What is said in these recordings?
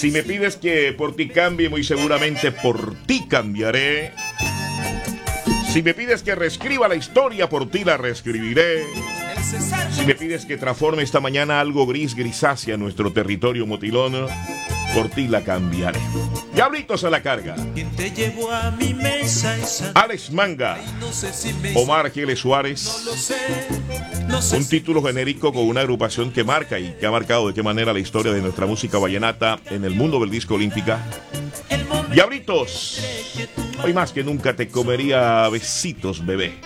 Si me pides que por ti cambie, muy seguramente por ti cambiaré. Si me pides que reescriba la historia, por ti la reescribiré. Si me pides que transforme esta mañana algo grisácea en nuestro territorio motilón, por ti la cambiaré. Diablitos a la carga. Alex Manga, Omar Giles Suárez. Un título genérico con una agrupación que marca y que ha marcado de qué manera la historia de nuestra música vallenata en el mundo del disco olímpica. Diablitos, hoy más que nunca te comería besitos, bebé.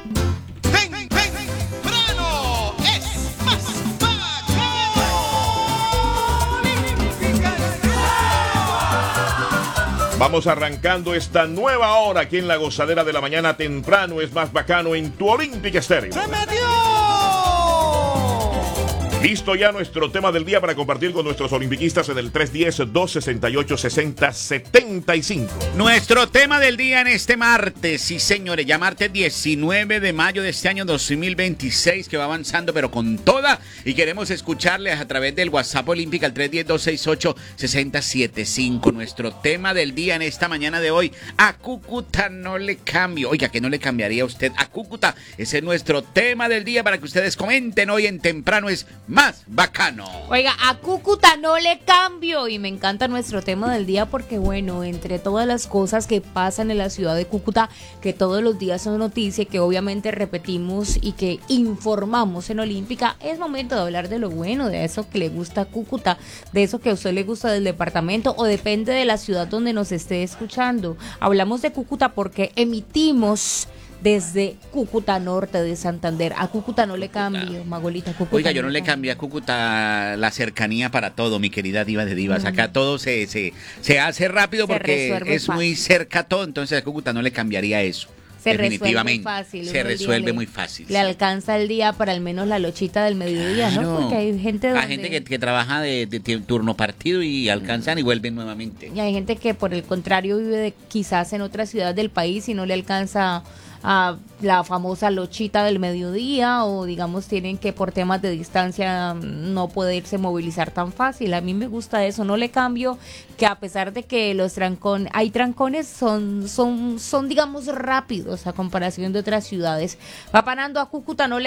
Vamos arrancando esta nueva hora aquí en la gozadera de la mañana. Temprano es más bacano en tu Olímpica Estéreo. ¡Se metió! Listo ya nuestro tema del día para compartir con nuestros olimpiquistas en el 310-268-6075. Nuestro tema del día en este martes, sí señores, ya martes 19 de mayo de este año 2026, que va avanzando pero con toda, y queremos escucharles a través del WhatsApp Olímpica al 310-268-6075. Nuestro tema del día en esta mañana de hoy: a Cúcuta no le cambio. Oiga, ¿qué no le cambiaría a usted a Cúcuta? Ese es nuestro tema del día para que ustedes comenten hoy en Temprano es más bacano. Oiga, a Cúcuta no le cambio. Y me encanta nuestro tema del día porque, bueno, entre todas las cosas que pasan en la ciudad de Cúcuta, que todos los días son noticia, que obviamente repetimos y que informamos en Olímpica, es momento de hablar de lo bueno, de eso que le gusta a Cúcuta, de eso que a usted le gusta del departamento o depende de la ciudad donde nos esté escuchando. Hablamos de Cúcuta porque emitimos desde Cúcuta Norte de Santander. A Cúcuta no le cambio, Magolita. Cúcuta. Oiga, yo no le cambié a Cúcuta la cercanía para todo, mi querida diva de divas. Acá todo se hace rápido porque es muy cerca todo, entonces a Cúcuta no le cambiaría eso. Definitivamente. Se resuelve muy fácil. Le alcanza el día para al menos la lochita del mediodía, ¿no? Porque hay gente donde... Hay gente que trabaja de turno partido y alcanzan y vuelven nuevamente. Y hay gente que por el contrario vive quizás en otra ciudad del país y no le alcanza a la famosa lochita del mediodía, o digamos tienen que por temas de distancia no poderse movilizar tan fácil. A mí me gusta eso, no le cambio que a pesar de que los hay trancones, son digamos rápidos a comparación de otras ciudades. Va parando a Cúcuta, no le